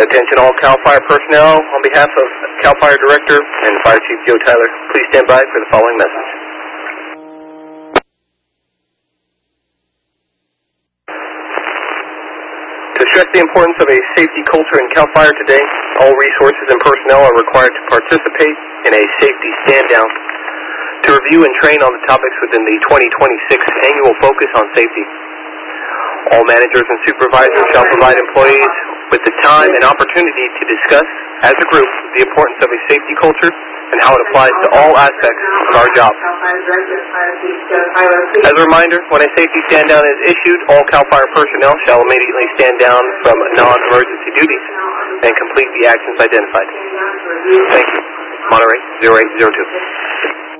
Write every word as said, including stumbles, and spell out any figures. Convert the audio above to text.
Attention all CAL FIRE personnel, on behalf of CAL FIRE Director and Fire Chief Joe Tyler, please stand by for the following message. To stress the importance of a safety culture in CAL FIRE today, all resources and personnel are required to participate in a safety stand-down to review and train on the topics within the twenty twenty-six annual focus on safety. All managers and supervisors shall provide employees with the time and opportunity to discuss, as a group, the importance of a safety culture and how it applies to all aspects of our job. As a reminder, when a safety stand-down is issued, all CAL FIRE personnel shall immediately stand down from non-emergency duties and complete the actions identified. Thank you. Monterey, zero eight zero two.